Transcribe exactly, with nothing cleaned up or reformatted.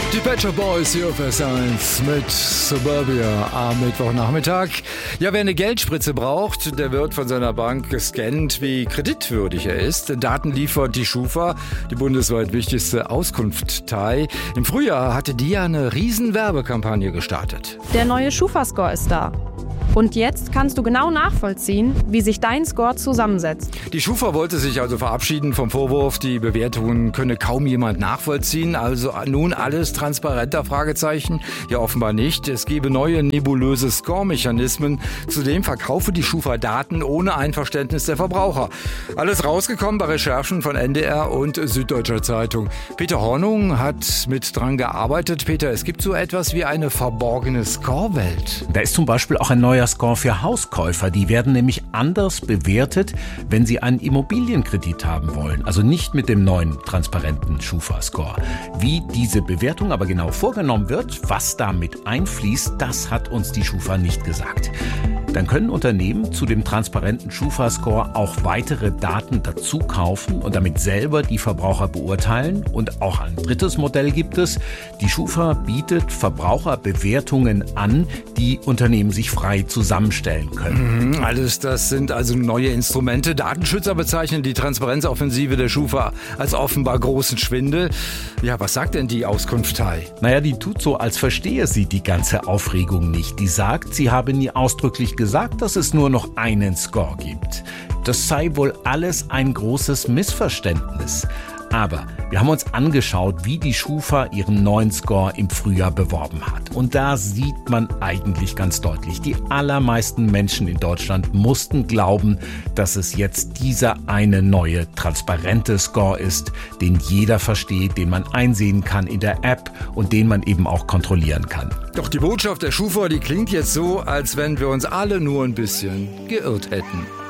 Die Pet Shop Boys hier auf S eins mit Suburbia am Mittwochnachmittag. Ja, wer eine Geldspritze braucht, der wird von seiner Bank gescannt, wie kreditwürdig er ist. Daten liefert die Schufa, die bundesweit wichtigste Auskunftei. Im Frühjahr hatte die ja eine riesen Werbekampagne gestartet. Der neue Schufa-Score ist da. Und jetzt kannst du genau nachvollziehen, wie sich dein Score zusammensetzt. Die Schufa wollte sich also verabschieden vom Vorwurf, die Bewertungen könne kaum jemand nachvollziehen. Also nun alles transparenter? Fragezeichen. Ja, offenbar nicht. Es gebe neue nebulöse Score-Mechanismen. Zudem verkaufe die Schufa Daten ohne Einverständnis der Verbraucher. Alles rausgekommen bei Recherchen von N D R und Süddeutscher Zeitung. Peter Hornung hat mit dran gearbeitet. Peter, es gibt so etwas wie eine verborgene Score-Welt. Da ist zum Beispiel auch ein neuer Score für Hauskäufer. Die werden nämlich anders bewertet, wenn sie einen Immobilienkredit haben wollen. Also nicht mit dem neuen transparenten Schufa-Score. Wie diese Bewertung aber genau vorgenommen wird, was damit einfließt, das hat uns die Schufa nicht gesagt. Dann können Unternehmen zu dem transparenten Schufa-Score auch weitere Daten dazu kaufen und damit selber die Verbraucher beurteilen. Und auch ein drittes Modell gibt es. Die Schufa bietet Verbraucherbewertungen an, die Unternehmen sich frei zusammenstellen können. Mhm, alles das sind also neue Instrumente. Datenschützer bezeichnen die Transparenzoffensive der Schufa als offenbar großen Schwindel. Ja, was sagt denn die Auskunftei? Naja, die tut so, als verstehe sie die ganze Aufregung nicht. Die sagt, sie habe nie ausdrücklich gesagt, dass es nur noch einen Score gibt. Das sei wohl alles ein großes Missverständnis. Aber wir haben uns angeschaut, wie die Schufa ihren neuen Score im Frühjahr beworben hat. Und da sieht man eigentlich ganz deutlich, die allermeisten Menschen in Deutschland mussten glauben, dass es jetzt dieser eine neue transparente Score ist, den jeder versteht, den man einsehen kann in der App und den man eben auch kontrollieren kann. Doch die Botschaft der Schufa, die klingt jetzt so, als wenn wir uns alle nur ein bisschen geirrt hätten.